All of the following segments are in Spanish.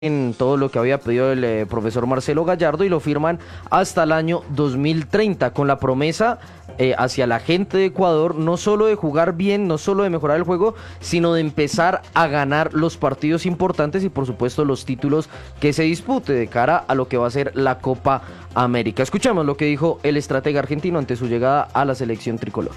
en todo lo que había pedido el profesor Marcelo Gallardo y lo firman hasta el año 2030 con la promesa hacia la gente de Ecuador no solo de jugar bien, no solo de mejorar el juego, sino de empezar a ganar los partidos importantes y por supuesto los títulos que se dispute de cara a lo que va a ser la Copa América. Escuchemos lo que dijo el estratega argentino ante su llegada a la selección tricolor.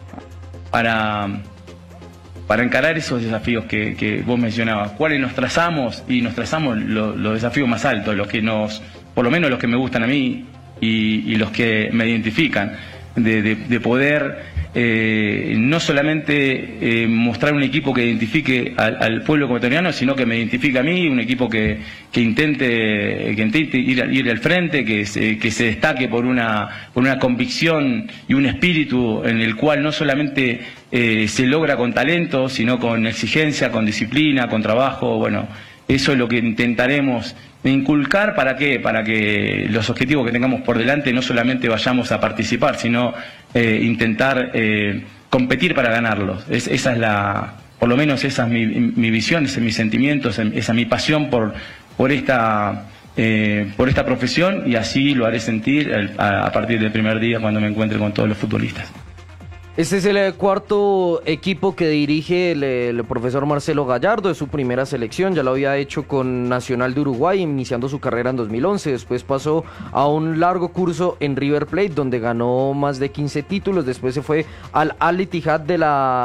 Para encarar esos desafíos que vos mencionabas, ¿cuáles nos trazamos? Y nos trazamos los desafíos más altos, los que por lo menos los que me gustan a mí y los que me identifican, de poder no solamente mostrar un equipo que identifique al pueblo ecuatoriano, sino que me identifique a mí, un equipo que intente ir al frente, que se destaque por una convicción y un espíritu en el cual no solamente se logra con talento, sino con exigencia, con disciplina, con trabajo. Bueno, eso es lo que intentaremos inculcar. ¿Para qué? Para que los objetivos que tengamos por delante no solamente vayamos a participar, sino intentar competir para ganarlos. Esa es por lo menos esa es mi visión, ese es mi sentimiento, esa es mi pasión por esta profesión, y así lo haré sentir a partir del primer día cuando me encuentre con todos los futbolistas. Este es el cuarto equipo que dirige el profesor Marcelo Gallardo, de su primera selección. Ya lo había hecho con Nacional de Uruguay, iniciando su carrera en 2011. Después pasó a un largo curso en River Plate, donde ganó más de 15 títulos. Después se fue al Al-Ittihad de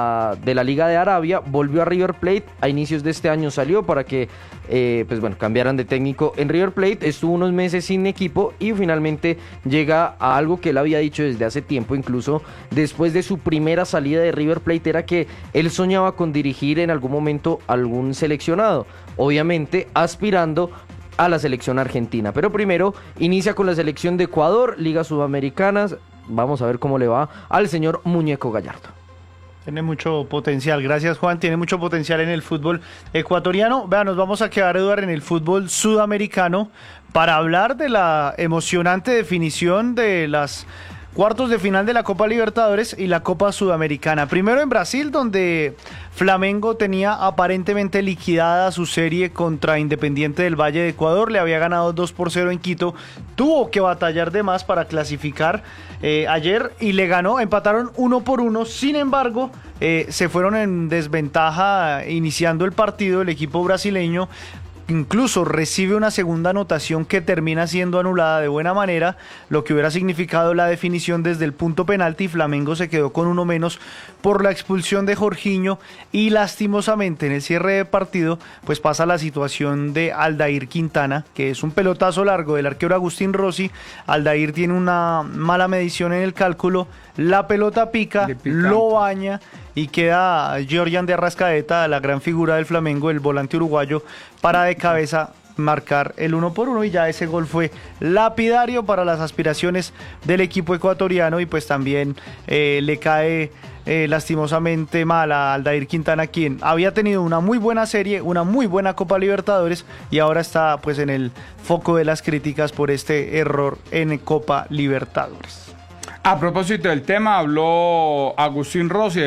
la Liga de Arabia, volvió a River Plate. A inicios de este año salió para que cambiaran de técnico en River Plate. Estuvo unos meses sin equipo y finalmente llega a algo que él había dicho desde hace tiempo, incluso después de su primera salida de River Plate, era que él soñaba con dirigir en algún momento algún seleccionado, obviamente aspirando a la selección argentina, pero primero inicia con la selección de Ecuador, Ligas Sudamericanas. Vamos a ver cómo le va al señor Muñeco Gallardo. Tiene mucho potencial, gracias Juan, tiene mucho potencial en el fútbol ecuatoriano. Vean, nos vamos a quedar, Eduardo, en el fútbol sudamericano para hablar de la emocionante definición de las cuartos de final de la Copa Libertadores y la Copa Sudamericana. Primero en Brasil, donde Flamengo tenía aparentemente liquidada su serie contra Independiente del Valle de Ecuador. Le había ganado 2-0 en Quito. Tuvo que batallar de más para clasificar ayer y le ganó. Empataron 1-1. Sin embargo, se fueron en desventaja iniciando el partido. El equipo brasileño incluso recibe una segunda anotación que termina siendo anulada de buena manera, lo que hubiera significado la definición desde el punto penalti. Flamengo se quedó con uno menos por la expulsión de Jorginho y lastimosamente en el cierre de partido pues pasa la situación de Aldair Quintana, que es un pelotazo largo del arquero Agustín Rossi. Aldair tiene una mala medición en el cálculo, la pelota pica, lo baña y queda Georgian de Arrascaeta, la gran figura del Flamengo, el volante uruguayo, para de cabeza marcar el 1-1, y ya ese gol fue lapidario para las aspiraciones del equipo ecuatoriano. Y pues también le cae lastimosamente mal a Aldair Quintana, quien había tenido una muy buena serie, una muy buena Copa Libertadores, y ahora está pues en el foco de las críticas por este error en Copa Libertadores. A propósito del tema, habló Agustín Rossi,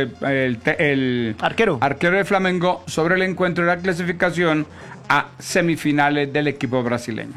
el arquero de Flamengo, sobre el encuentro de la clasificación a semifinales del equipo brasileño.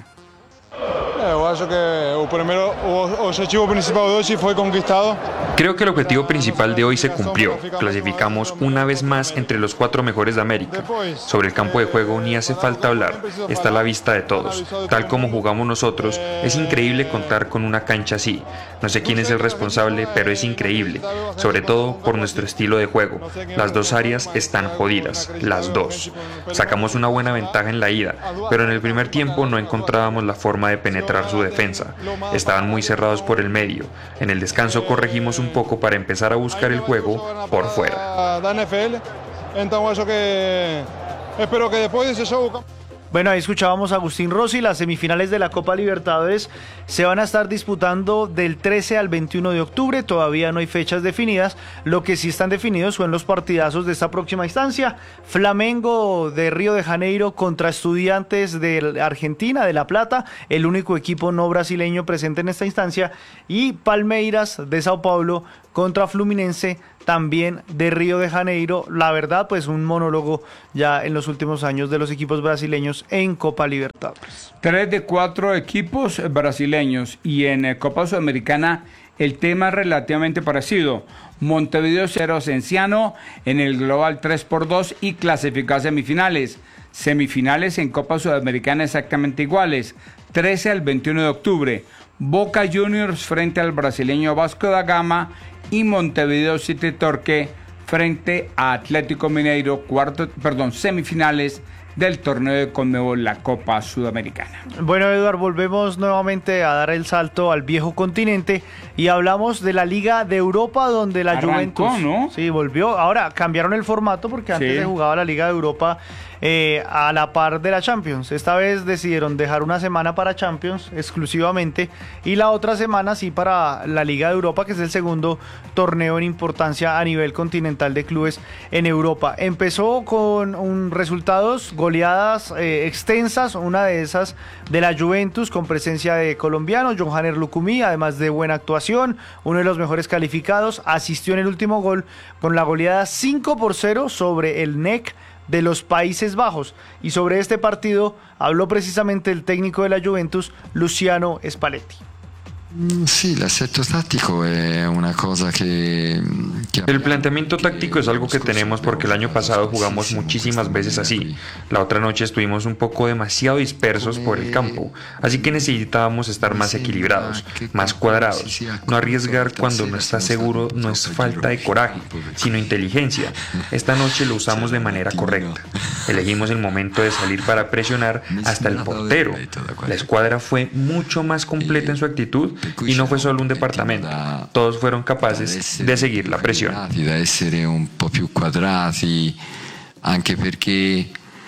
Creo que el objetivo principal de hoy se cumplió. Clasificamos una vez más entre los 4 mejores de América. Sobre el campo de juego ni hace falta hablar, está a la vista de todos. Tal como jugamos nosotros, es increíble contar con una cancha así. No sé quién es el responsable, pero es increíble, sobre todo por nuestro estilo de juego. Las dos áreas están jodidas, las dos. Sacamos una buena ventaja en la ida, pero en el primer tiempo no encontrábamos la forma de penetrar su defensa. Estaban muy cerrados por el medio. En el descanso corregimos un poco para empezar a buscar el juego por fuera. Bueno, ahí escuchábamos a Agustín Rossi. Las semifinales de la Copa Libertadores se van a estar disputando del 13 al 21 de octubre. Todavía no hay fechas definidas. Lo que sí están definidos son los partidazos de esta próxima instancia. Flamengo de Río de Janeiro contra Estudiantes de Argentina, de La Plata, el único equipo no brasileño presente en esta instancia. Y Palmeiras de Sao Paulo contra Fluminense también de Río de Janeiro. La verdad, pues un monólogo ya en los últimos años de los equipos brasileños en Copa Libertadores. 3 de 4 equipos brasileños, y en Copa Sudamericana el tema es relativamente parecido. Montevideo 0, Cienciano en el global 3-2 y clasificó a semifinales. Semifinales en Copa Sudamericana exactamente iguales, 13 al 21 de octubre. Boca Juniors frente al brasileño Vasco da Gama y Montevideo City Torque frente a Atlético Mineiro, semifinales del torneo de Conmebol, la Copa Sudamericana. Bueno, Eduardo, volvemos nuevamente a dar el salto al viejo continente y hablamos de la Liga de Europa, donde la Juventus, ¿no? Sí, volvió. Ahora cambiaron el formato porque antes se jugaba la Liga de Europa a la par de la Champions. Esta vez decidieron dejar una semana para Champions exclusivamente y la otra semana sí para la Liga de Europa, que es el segundo torneo en importancia a nivel continental de clubes en Europa. Empezó con resultados, goleadas extensas, una de esas de la Juventus con presencia de colombiano Johanner Lucumí, además de buena actuación, uno de los mejores calificados, asistió en el último gol con la goleada 5-0 sobre el NEC de los Países Bajos. Y sobre este partido habló precisamente el técnico de la Juventus, Luciano Spalletti. Sí, el aspecto táctico es una cosa que... El planteamiento táctico es algo que tenemos porque el año pasado jugamos muchísimas veces así. La otra noche estuvimos un poco demasiado dispersos por el campo, así que necesitábamos estar más equilibrados, más cuadrados. No arriesgar cuando no estás seguro no es falta de coraje, sino inteligencia. Esta noche lo usamos de manera correcta. Elegimos el momento de salir para presionar hasta el portero. La escuadra fue mucho más completa en su actitud y no fue solo un departamento. Todos fueron capaces de seguir la presión. Da essere un po' più quadrati, anche perché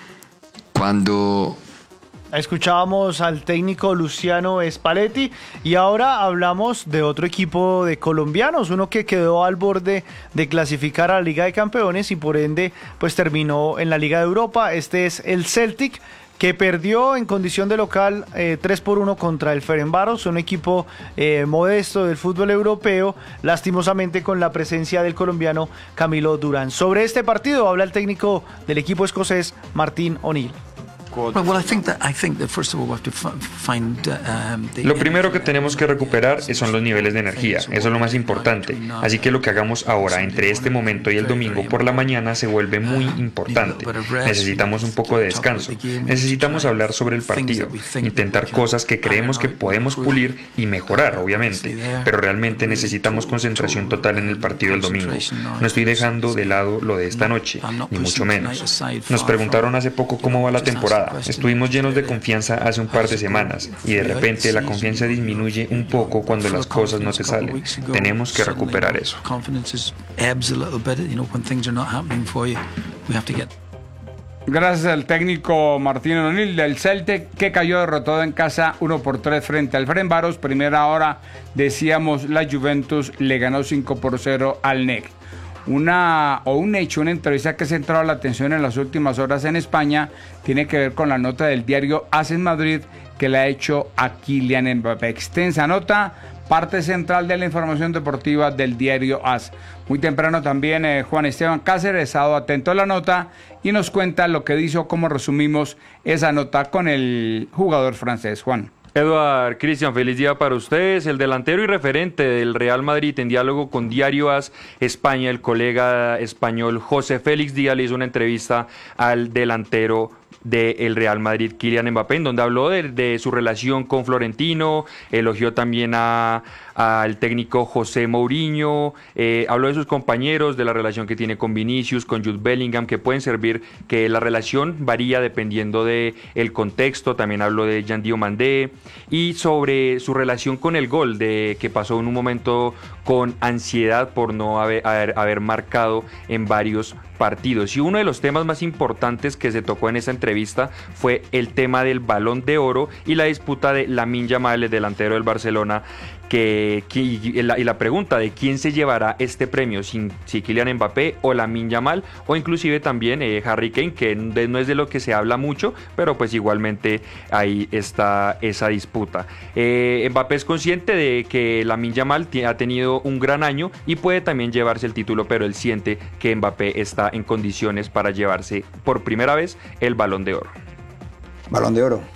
quando... Escuchábamos al técnico Luciano Spalletti y ahora hablamos de otro equipo de colombianos, uno que quedó al borde de clasificar a la Liga de Campeones y por ende pues terminó en la Liga de Europa. Este es el Celtic, que perdió en condición de local 3-1 contra el Ferencváros, un equipo modesto del fútbol europeo, lastimosamente con la presencia del colombiano Camilo Durán. Sobre este partido habla el técnico del equipo escocés, Martin O'Neill. Lo primero que tenemos que recuperar son los niveles de energía, eso es lo más importante, así que lo que hagamos ahora entre este momento y el domingo por la mañana se vuelve muy importante. Necesitamos un poco de descanso, necesitamos hablar sobre el partido, intentar cosas que creemos que podemos pulir y mejorar, obviamente, pero realmente necesitamos concentración total en el partido del domingo. No estoy dejando de lado lo de esta noche, ni mucho menos. Nos preguntaron hace poco cómo va la temporada. Estuvimos llenos de confianza hace un par de semanas y de repente la confianza disminuye un poco cuando las cosas no te salen. Tenemos que recuperar eso. Gracias al técnico Martín O'Neill del Celtic, que cayó derrotado en casa 1-3 frente al Ferencváros. Primera hora, decíamos, la Juventus le ganó 5-0 al NEC. Una entrevista que ha centrado la atención en las últimas horas en España tiene que ver con la nota del diario AS en Madrid que le ha hecho a Kylian Mbappé. Extensa nota, parte central de la información deportiva del diario AS. Muy temprano también Juan Esteban Cáceres ha estado atento a la nota y nos cuenta lo que dice o cómo resumimos esa nota con el jugador francés. Juan. Eduard, Cristian, feliz día para ustedes. El delantero y referente del Real Madrid en diálogo con Diario AS España, el colega español José Félix Díaz le hizo una entrevista al delantero del Real Madrid, Kylian Mbappé, en donde habló de su relación con Florentino, elogió también al técnico José Mourinho, habló de sus compañeros, de la relación que tiene con Vinicius, con Jude Bellingham, que pueden servir, que la relación varía dependiendo del contexto. También habló de Jean Diomandé y sobre su relación con el gol, de que pasó en un momento con ansiedad por no haber marcado en varios partidos. Y uno de los temas más importantes que se tocó en esa entrevista fue el tema del Balón de Oro y la disputa de Lamine Yamal, el delantero del Barcelona, y la pregunta de quién se llevará este premio, si Kylian Mbappé o Lamine Yamal, o inclusive también Harry Kane, que no es de lo que se habla mucho, pero pues igualmente ahí está esa disputa. Mbappé es consciente de que Lamine Yamal ha tenido un gran año y puede también llevarse el título, pero él siente que Mbappé está en condiciones para llevarse por primera vez el Balón de Oro. Balón de Oro.